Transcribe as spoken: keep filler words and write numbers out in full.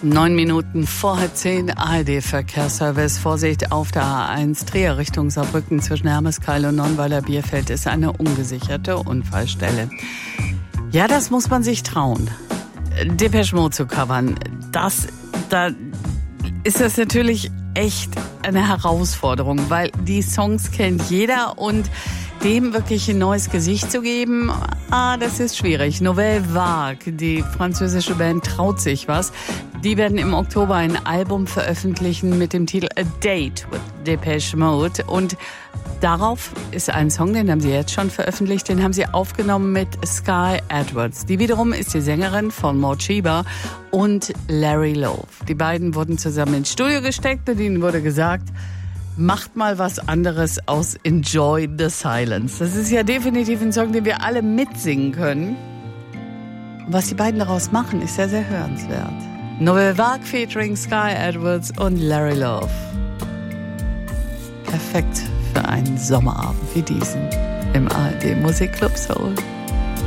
Neun Minuten vor halb zehn, A R D-Verkehrsservice. Vorsicht auf der A eins, Trier Richtung Saarbrücken zwischen Hermeskeil und Nonnweiler Bierfeld ist eine ungesicherte Unfallstelle. Ja, das muss man sich trauen. Depeche Mode zu covern, das, da ist das natürlich echt eine Herausforderung, weil die Songs kennt jeder und dem wirklich ein neues Gesicht zu geben, ah, das ist schwierig. Nouvelle Vague, die französische Band, traut sich was. Die werden im Oktober ein Album veröffentlichen mit dem Titel A Date with Depeche Mode. Und darauf ist ein Song, den haben sie jetzt schon veröffentlicht, den haben sie aufgenommen mit Sky Edwards. Die wiederum ist die Sängerin von Morcheeba und Larry Love. Die beiden wurden zusammen ins Studio gesteckt und ihnen wurde gesagt, macht mal was anderes aus Enjoy the Silence. Das ist ja definitiv ein Song, den wir alle mitsingen können. Was die beiden daraus machen, ist sehr, sehr hörenswert. Nouvelle Vague featuring Sky Edwards und Larry Love. Perfekt für einen Sommerabend wie diesen im A R D Musikclub Soul.